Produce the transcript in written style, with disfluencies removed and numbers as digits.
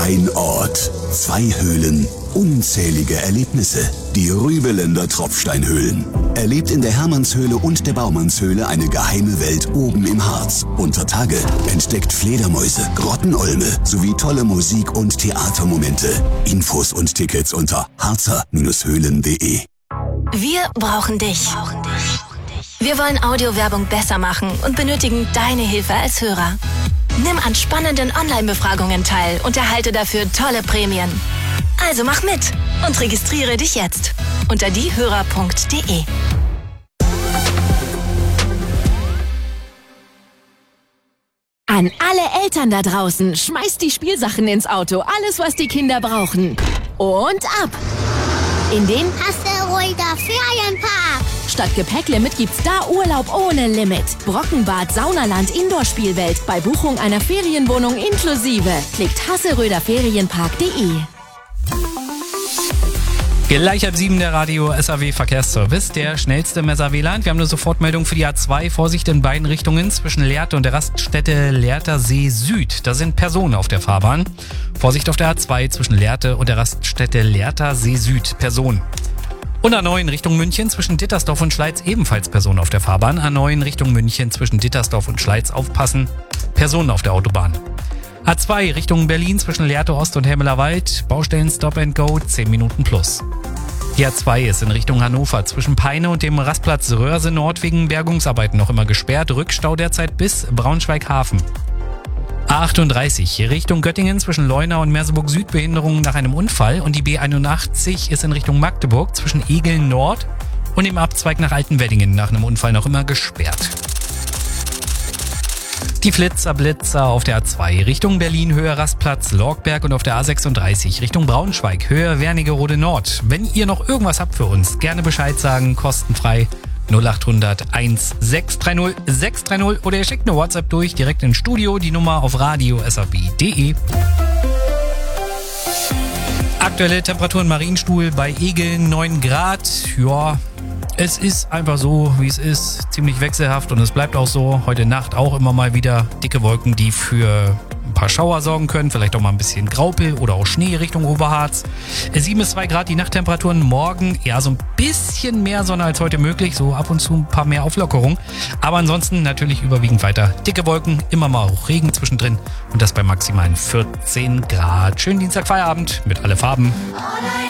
Ein Ort, 2 Höhlen, unzählige Erlebnisse. Die Rübeländer Tropfsteinhöhlen. Erlebt in der Hermannshöhle und der Baumannshöhle eine geheime Welt oben im Harz. Unter Tage entdeckt Fledermäuse, Grottenolme sowie tolle Musik- und Theatermomente. Infos und Tickets unter harzer-höhlen.de. Wir brauchen dich. Wir wollen Audiowerbung besser machen und benötigen deine Hilfe als Hörer. Nimm an spannenden Online-Befragungen teil und erhalte dafür tolle Prämien. Also mach mit und registriere dich jetzt unter diehörer.de. An alle Eltern da draußen, schmeißt die Spielsachen ins Auto, alles was die Kinder brauchen. Und ab! In den Hasseröder Ferienpark. Statt Gepäcklimit gibt's da Urlaub ohne Limit. Brockenbad, Saunaland, Indoor-Spielwelt. Bei Buchung einer Ferienwohnung inklusive. Klickt hasseröderferienpark.de. Gleich ab 7 der Radio SAW Verkehrsservice, der schnellste im SAW-Land. Wir haben eine Sofortmeldung für die A2. Vorsicht in beiden Richtungen zwischen Lehrte und der Raststätte Lehrter See Süd. Da sind Personen auf der Fahrbahn. Vorsicht auf der A2 zwischen Lehrte und der Raststätte Lehrter See Süd. Personen. Und A9 in Richtung München zwischen Dittersdorf und Schleiz ebenfalls Personen auf der Fahrbahn. A9 in Richtung München zwischen Dittersdorf und Schleiz aufpassen. Personen auf der Autobahn. A2 Richtung Berlin zwischen Lehrte Ost und Hemmelerwald. Baustellen Stop and Go 10 Minuten plus. Die A2 ist in Richtung Hannover zwischen Peine und dem Rastplatz Röhrse Nord wegen Bergungsarbeiten noch immer gesperrt. Rückstau derzeit bis Braunschweig-Hafen. A38 Richtung Göttingen zwischen Leuna und Merseburg Süd Behinderungen nach einem Unfall. Und die B81 ist in Richtung Magdeburg zwischen Egeln Nord und dem Abzweig nach Altenweddingen nach einem Unfall noch immer gesperrt. Die Blitzer auf der A2 Richtung Berlin, Höhe Rastplatz Lorgberg und auf der A36 Richtung Braunschweig, Höhe Wernigerode Nord. Wenn ihr noch irgendwas habt für uns, gerne Bescheid sagen, kostenfrei 0800 1630 630 oder ihr schickt eine WhatsApp durch, direkt ins Studio, die Nummer auf radio.sab.de. Aktuelle Temperatur im Marienstuhl bei Egeln 9 Grad, ja. Es ist einfach so, wie es ist, ziemlich wechselhaft und es bleibt auch so. Heute Nacht auch immer mal wieder dicke Wolken, die für ein paar Schauer sorgen können. Vielleicht auch mal ein bisschen Graupel oder auch Schnee Richtung Oberharz. 7 bis 2 Grad die Nachttemperaturen. Morgen eher so ein bisschen mehr Sonne als heute möglich. So ab und zu ein paar mehr Auflockerungen. Aber ansonsten natürlich überwiegend weiter dicke Wolken. Immer mal auch Regen zwischendrin. Und das bei maximalen 14 Grad. Schönen Dienstag Feierabend mit alle Farben.